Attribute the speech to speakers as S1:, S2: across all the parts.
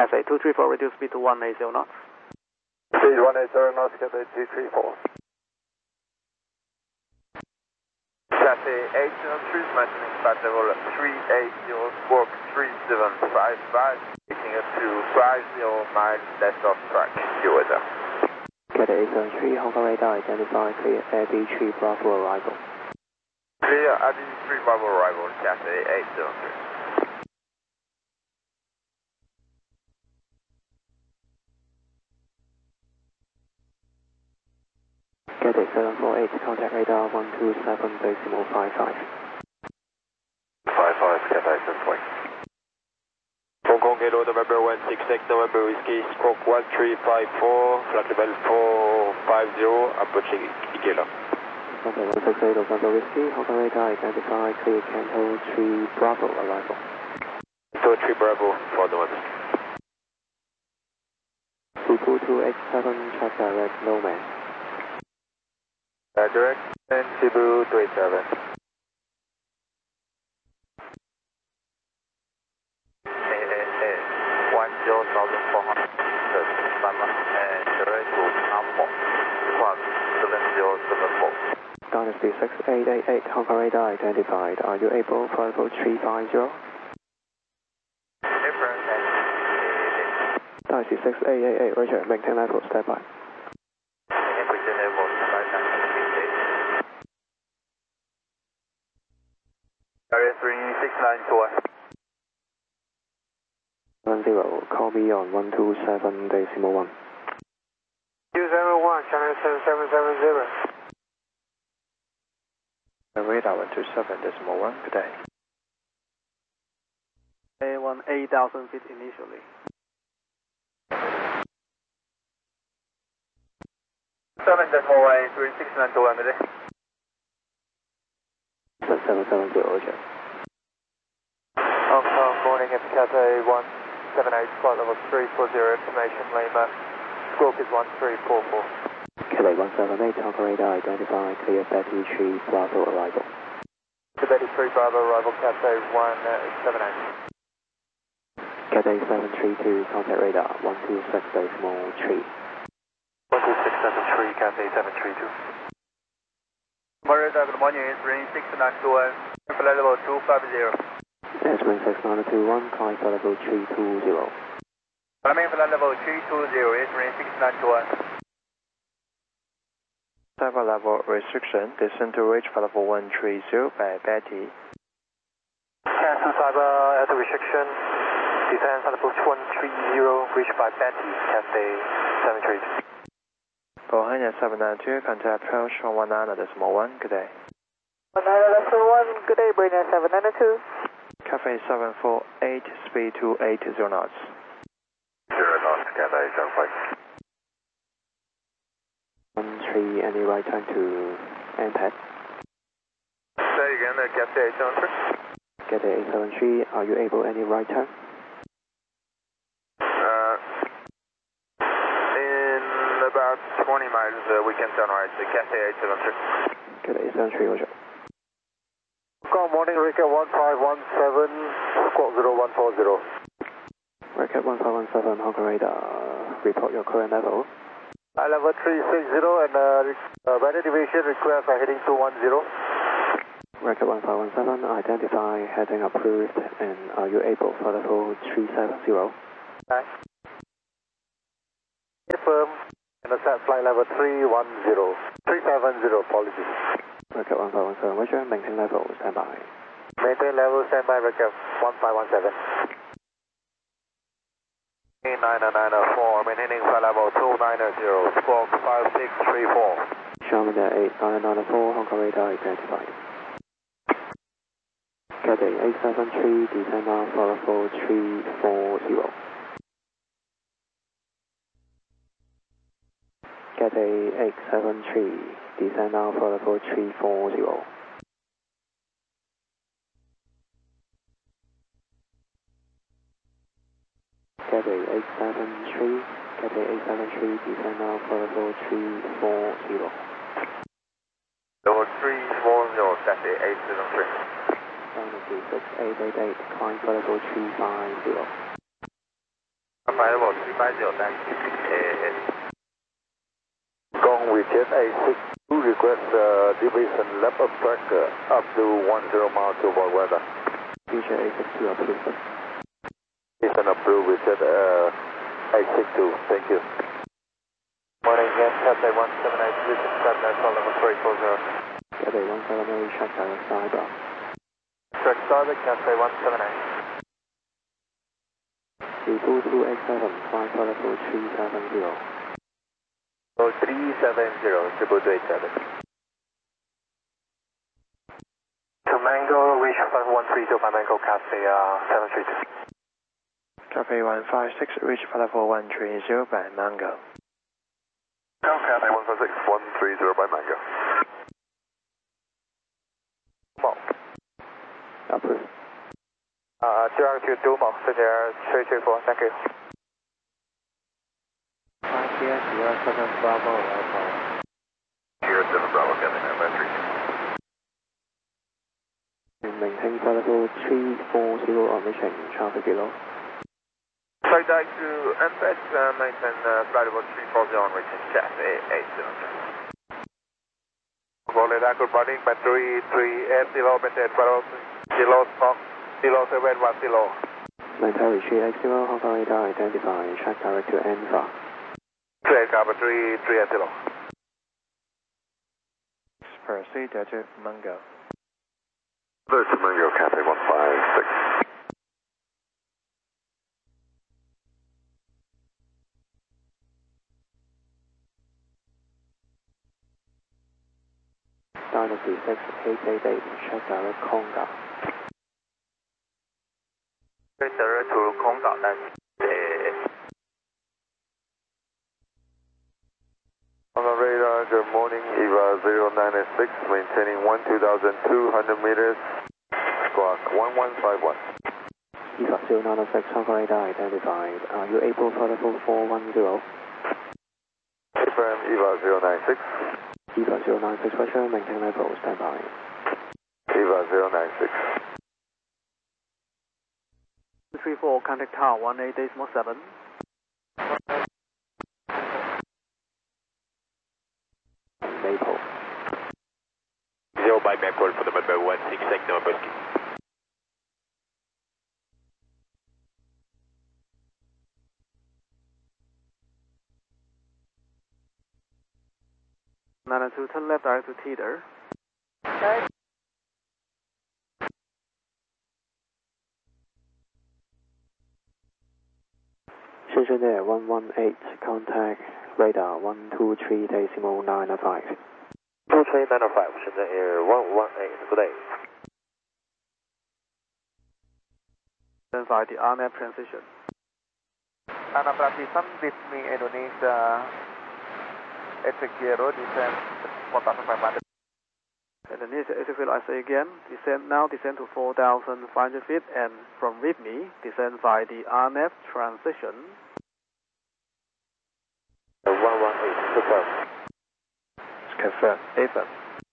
S1: Cathay 234, reduce speed to 180 knots.
S2: Speed 180 knots, Cathay 234.
S3: Cathay 803, maintaining flight level 380, squawk 3755, taking us to 50 miles left of track, your weather.
S4: Cathay 873, Hong Kong radar, identify clear AB3 Bravo arrival.
S3: Clear AB3 Bravo arrival, Cathay 803.
S4: Cathay 748, contact radar 127.55.
S2: 55, Cathay 748.
S3: Hong Kong Kilo November 168 November Whiskey, squawk 1354, flight level 450, approaching Ikela.
S4: Contact 168 November Whiskey, Hong Kong radar, identify clear Canto 3 Bravo arrival.
S3: Canto 3 Bravo for the one.
S4: Fuku 287, check direct, no man.
S2: Direct and Cebu 287.
S4: Dynasty 6888, Hong Kong radar identified. Are you able for level 350? Dynasty 6888, Roger, maintain level, stand by.
S2: Area 3694.
S4: 10, call me on 127.1.
S2: 271, Channel 7770.
S4: Radar 127.1, good day.
S1: A1 8,000 feet initially.
S2: 7.1, 3691, good day.
S4: 770, Roger.
S3: Hong Kong, morning, it's Cathay 178, flight level 340, information Lima, squawk is 1344.
S4: Cathay 178, Hong Kong radar identify clear Betty 3 Bravo arrival.
S3: The Betty 3 Bravo arrival, Cathay 178.
S4: Cathay 732, contact radar 126.3.
S3: 12673, Cathay 732.
S2: Radar, good morning, it's range 692, flight level 250.
S4: Esmond 6921, climb for level 320.
S2: Climbing flight level 320, it's range 691.
S5: Cyber level restriction, descend to reach for level 130 by Betty.
S3: Cancel cyber at restriction, descend for level 130, reach by Betty, Cathay 732.
S5: Bohemia 792, contact approach 119.1, good day.
S6: 119.1, good day, Bohemia 792.
S5: Cathay 748, speed 280 knots.
S2: 0 knots, Cathay 748.
S4: 13, any right turn to NTAC.
S3: Say again, Cathay 873.
S4: Cathay 873, are you able any right turn?
S3: In about 20 miles, we can turn right, Cathay 873.
S4: Cathay 873, Roger.
S2: Good morning, Recap 1517, squawk 0140.
S4: Recap 1517, Hong Kong radar, report your current level.
S2: Level 360 and weather deviation request for heading 210.
S4: Recap 1517, identify heading approved, and are you able for level 370?
S2: Right. Confirm, and set flight level 310. 370, apologies.
S4: Recap 1517, Roger, maintain level, stand by.
S2: Maintain level, standby, Recap 1517.
S3: 9994, maintaining flight level 290, squawk 5634.
S4: Charmander 8994, Hong Kong radar identified. Cathay 873, descend now for level 340. Cathay 873, descend now for level 340. Cathay 873, Cathay 873, descend now for level 340.
S3: Level 340, Cathay 873.
S4: Dynasty 6888, climb for level 350.
S3: Flight level 350, thanks.
S2: Gong with jet A62, request deviation left of track up to 10 miles to avoid weather.
S4: DJ A62 approved.
S2: Deviation approved with jet A62, thank you.
S3: Morning, again, Cathay 178, Houston, Flight level 340.
S4: Cathay 178, check direct cyber.
S3: Direct cyber, Cathay 178.
S4: 32287, flight level 370.
S3: 370, triple 287. To Mango, reach 5130 by Mango, Cathay 732.
S5: Cathay 156, reach flight level 130 by Mango.
S3: Cathay 156, 130 by Mango.
S4: Approved.
S3: 2 Dumo, Sierra 334, thank you.
S5: 5PS 07 Bravo Alpha.
S3: Sierra 7 Bravo, Cathay 953.
S4: Maintain flight level 340 on reaching traffic below.
S3: Flight direct to MPEX, maintain flight level 340 on reaching Cathay 870. Roll it, good morning, battery 380, maintain flight level 0 stock, 0710.
S4: Maintain 380, Hong Kong radar identify, check direct to Enfa.
S3: Clear, battery 380.
S5: Proceed to Mango.
S2: There's Mango, Cathay 156.
S4: Dynasty 6888, check direct Conga.
S3: Direct to Konga, that's
S2: On the radar, good morning, EVA 096, maintaining 12,200 meters, squawk 1151.
S4: EVA 096, Hong Kong radar identified. Are you able for level 410?
S2: Confirm EVA 096.
S4: EVA 096, pressure, maintain level, standby.
S2: EVA 096.
S1: 234, contact tower 18.7.
S4: Maple.
S3: 0 by Maple for the number 168 number.
S1: Nine two, turn left direct to Teeter.
S6: Okay.
S4: Shenzhen Air 118, contact radar 123.905.
S3: 23905, Shenzhen Air 118, good day.
S1: Then by the RNAV transition.
S3: Anak transition with me Indonesia Executive descend 1,500.
S1: Indonesia execute, I say again, now descend to 4,500 feet, and from with me, descend by the RNAV transition.
S3: 118, confirm.
S5: Confirm. AFM.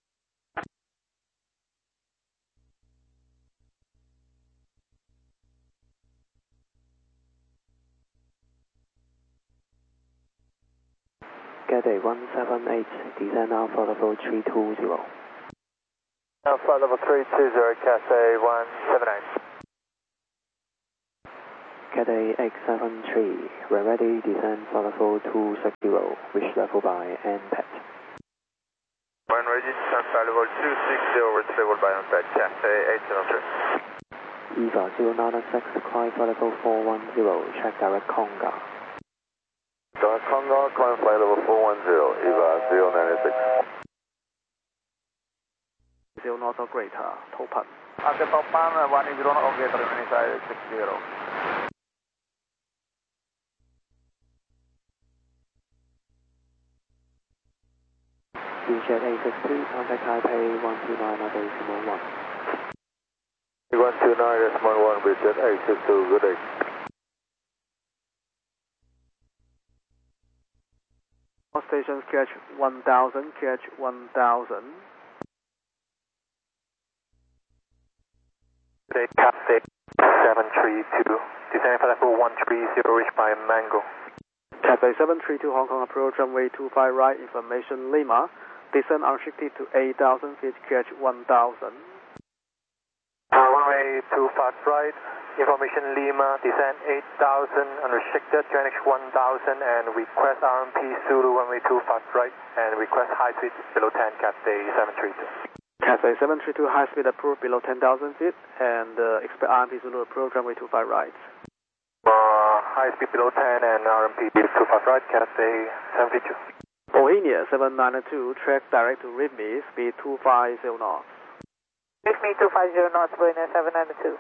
S4: Cathay 178, descend now for level 320.
S3: Alpha level 320, Cathay 179.
S4: Cathay X73, when ready, descend for level 260, reach level by NPET.
S3: When ready, descend flight level 260, reach level by NPET, Cathay 873.
S4: EVA 096, climb for level 410, check direct Conga.
S2: Direct Conga, climb flight level 410, EVA 096.
S1: 0 knots or greater, Topan.
S3: At the Topan, 180 knot or greater, inside 60.
S4: Jet A63, contact Taipei 129.1.
S2: 129.1, with jet A62, good day.
S1: All stations catch 1,000, catch 1,000.
S3: Cathay
S2: 732, descending for level 130, reached by Mango.
S1: Cathay 732 Hong Kong approach runway 25 right, information Lima. Descend unrestricted to 8,000 feet, catch 1,000.
S2: Runway 25 right, information Lima, descend 8,000, unrestricted, QNH 1,000, and request RMP Zulu runway 25 right, and request high speed below 10, Cathay 732.
S1: Cathay 732 high speed approved below 10,000 feet, and expect RMP Zulu approach runway 25 right.
S2: High speed below 10 and RMP 25 right, Cathay 732.
S1: Bohemia 792, track direct to Rhythmy, speed 250 knots.
S6: Rhythmy 250 knots, Bohemia 792.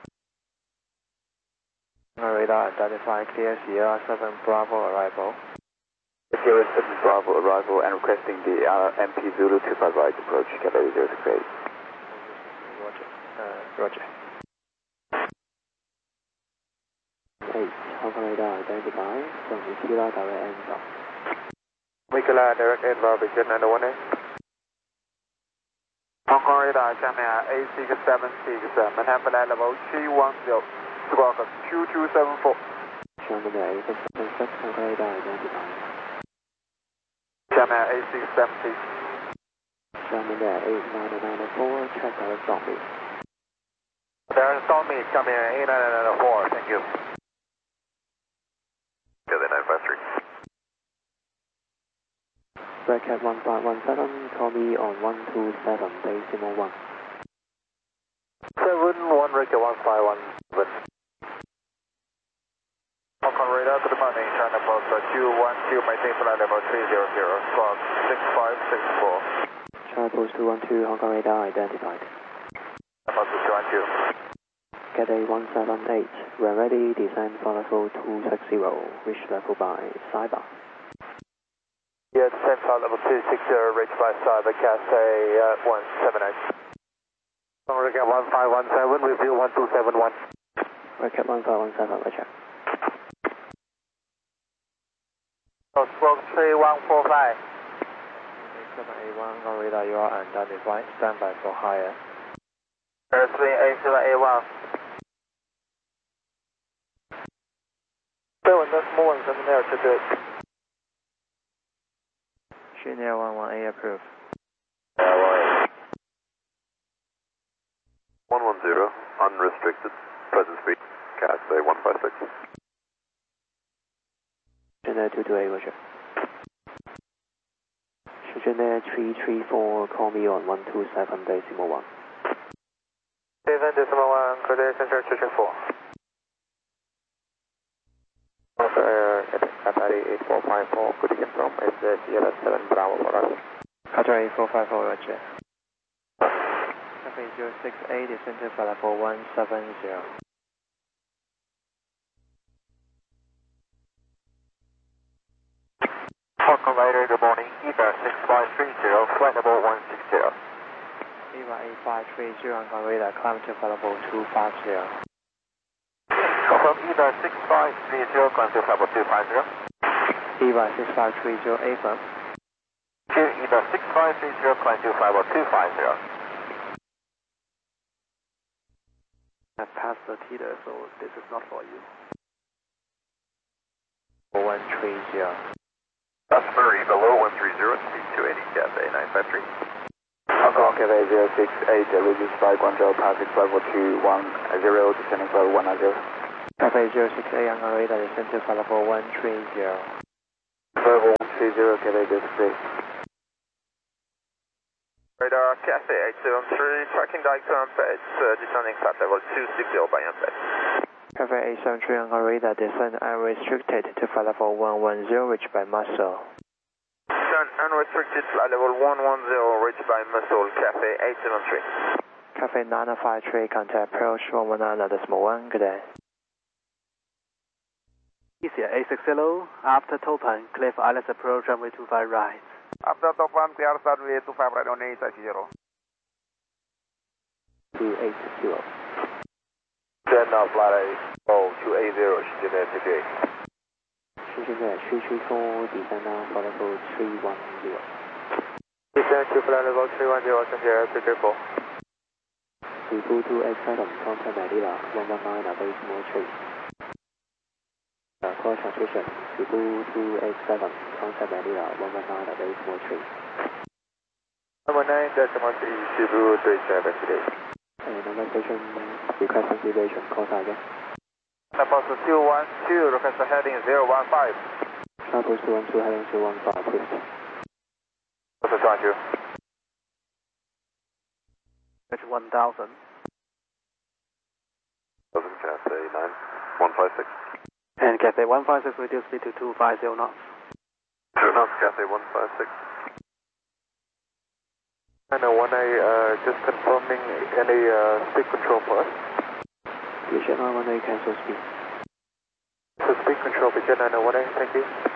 S5: Radar identify clear Sierra 7 Bravo arrival.
S2: Sierra 7 Bravo arrival and requesting the RMP Zulu 25 right approach, Cathay 068.
S5: Roger.
S4: 8, Hong Kong radar identify, from Ikila direct inbound.
S2: Mikula direct inbound, Vision 918.
S3: Hong Kong radar, China A676, Manhattan level 310, squawk 2274.
S4: German 876, Hong Kong radar identify.
S3: China A670.
S4: German 8994, check direct on me.
S2: There is on me, coming 8994, thank you. Cathay 953.
S4: Red Cat 1517, call me on 127, decimal 1.
S2: 71 Red Cat 1517. Hong Kong radar, good morning, China Post 212, maintain flight level 300, squawk 6564.
S4: China Post 212, Hong Kong radar identified.
S2: Post 212.
S4: Cathay 178, when ready, descend for level 260, reach level by Cyber.
S2: Yeah, descend for level 260, reach by Cyber, Cathay 178. Red Cat 1517, review 1271.
S4: Red Cat 1517, roger.
S2: Squawk 3145.
S5: 7A1 on radar, you are unidentified, standby for higher.
S2: Airspeed A7A1. 7.1 coming there to do it.
S5: Junior 11A approved.
S2: 110, unrestricted, present speed, Cathay 156.
S4: Shenzhen 228, roger. Shenzhen 334, call me on 127, decimal 1.
S2: 7 decimal 1, Cathay Center 234. Cathay 8454, could you confirm it's Sierra 7 Bravo for us?
S5: Qatar 8454, roger. Cathay 068, descend for level 170.
S2: Hong Kong radar, good morning, EVA 6530, flight level 160.
S5: EVA 8530, Hong Kong radar, climb to level 250.
S2: Confirm EVA 6530, climb to level 250.
S5: EVA 6530, affirm.
S2: EVA 6530, climb to level 250.
S1: I passed the teeter, so this is not for you.
S5: 130.
S2: Customer below 130, speed 280, Cathay 953. Hong Kong Cathay 068, reduced by Guangzhou, passing level 210, descending level 190.
S5: Cathay 068, Hong Kong radar, descend to level 130.
S2: Level 130, Cathay 068.
S3: Radar, Cathay 873, tracking direct to Amped, descending flight level 260 by Amped.
S5: Cathay 873, Hong Kong radar, descend unrestricted to flight level 110, reached by Muscle.
S3: Descend unrestricted flight level 110, reached by Muscle, Cathay 873.
S5: Cathay 953, contact approach 119.1, good day.
S1: Easier A60, after Topan, Cliff Islands approach runway 25 right.
S3: After top 1, clear start runway 25 right on 860.
S4: 280.
S2: Then flight 280, Shenzhen 58.
S4: Shenzhen 334, descend now for level 310.
S2: Descend to flight level 310, Shenzhen 334.
S4: Cebu 287, contact Manila 119 at base Moultrie. Call transmission, Cebu 287, contact Manila 119 at base Moultrie.
S2: 119.3 Cebu 287 today.
S4: Number station, requesting deviation, call sign again.
S3: Apostle 212, request for heading 015.
S4: Apostle 212, heading 015, please.
S2: Apostle 212.
S1: Catch 1000.
S2: Cathay 9156.
S1: And Cathay 156, reduce speed to 250 knots.
S2: 2 knots, Cathay 156. And just confirming any speed control for us.
S4: Vision 918, cancel speed.
S2: So speed control, Vision 918, thank you.